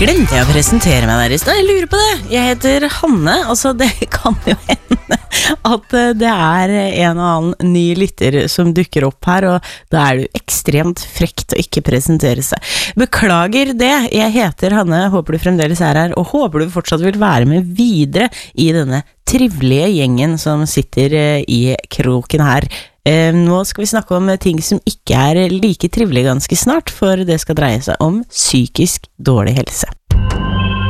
Glemte jeg å presentere meg der i sted? Jeg lurer på det. Jeg heter Hanne, altså det kan jo hende at det er en og annen ny lytter som dukker opp her, og da er det jo ekstremt frekt å ikke presentere seg. Beklager det, jeg heter Hanne, håper du fremdeles er her, og håper du fortsatt vil være med videre i denne trivelige gjengen som sitter i kroken her. Nå skal vi snakke om ting som ikke er like trivelige ganske snart, for det skal dreie seg om psykisk dårlig helse.